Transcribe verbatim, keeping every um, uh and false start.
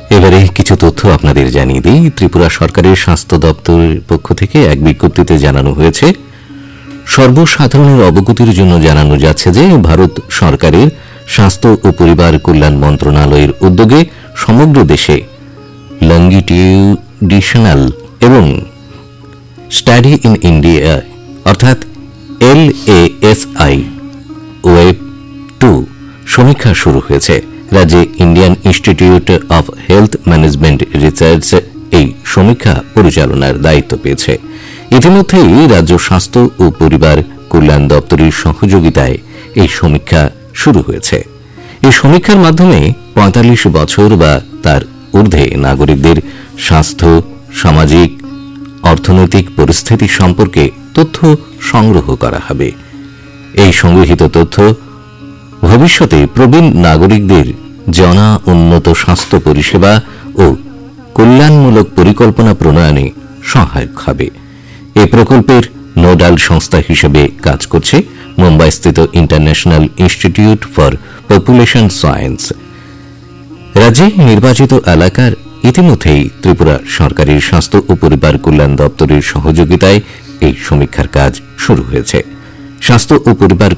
এবারে কিছু তথ্য আপনাদের জানিয়ে দিই। ত্রিপুরা সরকারের স্বাস্থ্য দপ্তরের পক্ষ থেকে এক বিজ্ঞপ্তিতে জানানো হয়েছে, সর্বসাধারণের অবগতির জন্য জানানো যাচ্ছে যে ভারত সরকারের স্বাস্থ্য ও পরিবার কল্যাণ মন্ত্রণালয়ের উদ্যোগে সমগ্র দেশে লঙ্গিটিউডিশনাল এবং স্টাডি ইন ইন্ডিয়া অর্থাৎ এল A S I web two সমীক্ষা শুরু হয়েছে। রাজ্যে Indian institute of health management research এই সমীক্ষা পরিচালনার দায়িত্ব পেয়েছে। ইতিমধ্যেই রাজ্য স্বাস্থ্য ও পরিবার কল্যাণ দপ্তরের সহযোগিতায় এই সমীক্ষা শুরু হয়েছে। এই সমীক্ষার মাধ্যমে পঁয়তাল্লিশ বছর বা তার ঊর্ধ্বে নাগরিকদের স্বাস্থ্য, সামাজিক, অর্থনৈতিক পরিস্থিতি সম্পর্কে তথ্য সংগ্রহ করা হবে। এই সংগৃহীত তথ্য ভবিষ্যতে প্রবীণ নাগরিকদের জনা উন্নত স্বাস্থ্য পরিষেবা ও কল্যাণমূলক পরিকল্পনা প্রণয়নে সহায়ক হবে। এ প্রকল্পের নোডাল সংস্থা হিসেবে কাজ করছে মুম্বাইস্থিত international institute for population science. রাজ্যে নির্বাচিত এলাকার ইতিমধ্যেই ত্রিপুরা সরকারের স্বাস্থ্য ও পরিবার কল্যাণ দপ্তরের সহযোগিতায় এই সমীক্ষার কাজ শুরু হয়েছে। স্বাস্থ্য ও পরিবার